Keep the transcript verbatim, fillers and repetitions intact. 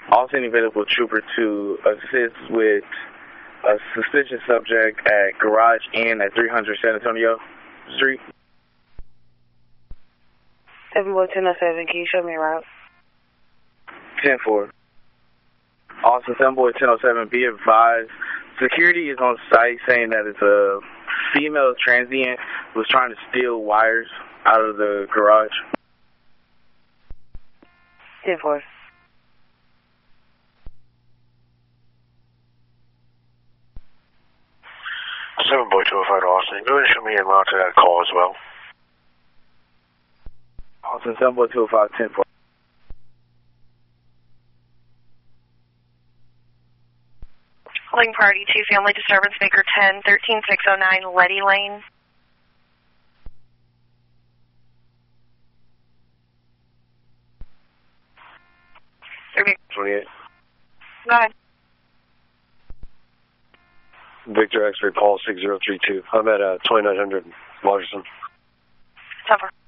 All send available trooper to assist with a suspicious subject at Garage Inn at three hundred San Antonio Street. seven boy ten oh seven, can you show me a route? ten four. Also, seven boy ten oh seven, be advised, security is on site saying that it's a female transient who was trying to steal wires out of the garage. ten four. seven boy two oh five to Austin. Go ahead and show me en route to that call as well. Austin, seven boy two oh five, ten four. Calling priority two, family disturbance, maker ten, thirteen six oh nine, Letty Lane. twenty-eight. Go ahead. Victor X-ray, Paul six zero three two. I'm at uh, twenty-nine hundred Waterson. Cover.